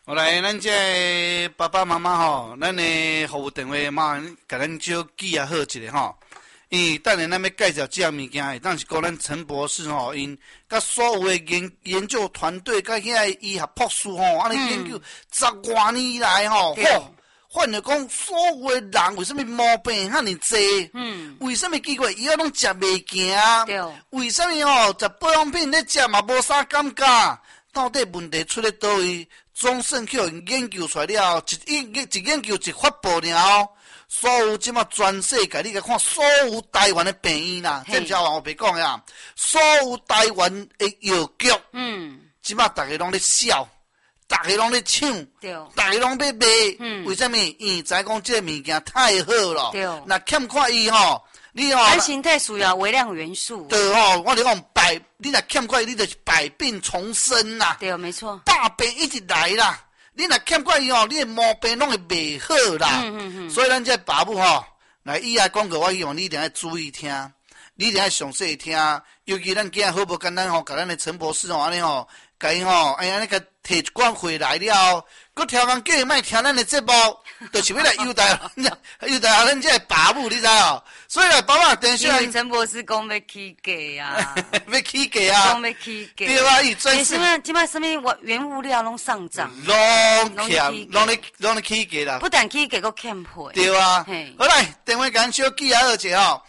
后来，咱这爸爸妈妈吼，咱的服务电话嘛，甲咱少记啊好一个吼。因等下咱要介绍这项物件，当是讲咱陈博士吼，因甲所有的研究团队，甲遐医学博士吼，安尼研究10多年来吼，发现讲所有的人为什么毛病遐尼济？为什么奇怪药拢食袂行？ 对， 为什么吼食保养品咧食嘛无啥感觉？到底问题出咧倒位？中盛 Q 研究出来了，一研究一发布了，所有即马全世界你甲看，所有台湾的病院啦，正交我别讲呀，所有台湾的药局，即马大家拢咧笑，大家拢咧抢，大家拢要卖，为什么？因为知讲这物件太好了，那欠看伊吼。你吼， 咱身体需要微量元素。 对吼，我就讲你若欠过，你就是百病丛生啦。 对，没错。 大病一直来啦，你若欠过伊吼，你的毛病拢会袂好啦。所以咱这爸母吼，来以下广告，我希望你一定要注意听，你一定要详细听。尤其咱今日好无简单吼，甲咱的陈博士吼安尼吼，甲伊吼，安尼甲摕一罐回来了，佮挑工叫伊莫听咱的节目，就是要来优待咱这爸母，你知哦？所以来爸爸电视。 因为陈博士讲要起价啊， 要起价啊， 讲要起价。 对啊，伊专是。即摆什么原物料拢上涨， 拢咧起价啦。 不但起价，佮欠配。 对啊。好来，电话讲小记啊，二姐吼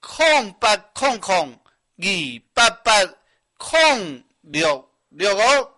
，0800-288-066-088-066-066。